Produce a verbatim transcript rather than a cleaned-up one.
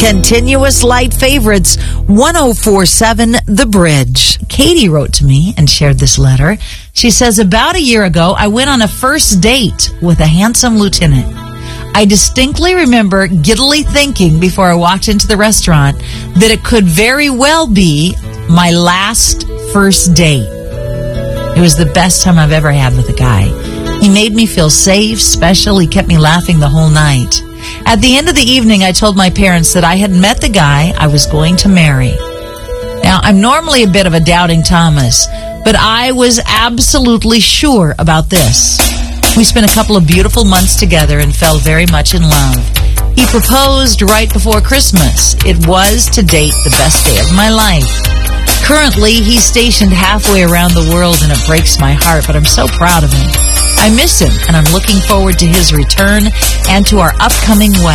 Continuous light favorites, one oh four point seven The Bridge. Katie wrote to me and shared this letter. She says, about a year ago, I went on a first date with a handsome lieutenant. I distinctly remember giddily thinking before I walked into the restaurant that it could very well be my last first date. It was the best time I've ever had with a guy. He made me feel safe, special. He kept me laughing the whole night. At the end of the evening, I told my parents that I had met the guy I was going to marry. Now, I'm normally a bit of a doubting Thomas, but I was absolutely sure about this. We spent a couple of beautiful months together and fell very much in love. He proposed right before Christmas. It was, to date, the best day of my life. Currently, he's stationed halfway around the world, and it breaks my heart, but I'm so proud of him. I miss him, and I'm looking forward to his return and to our upcoming wedding.